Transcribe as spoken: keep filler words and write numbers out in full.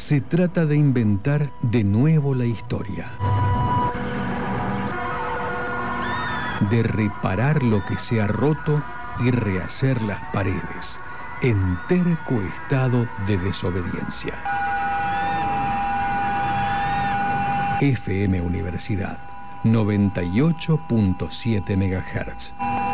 Se trata de inventar de nuevo la historia, de reparar lo que se ha roto y rehacer las paredes en terco estado de desobediencia. F M Universidad noventa y ocho punto siete megahertz.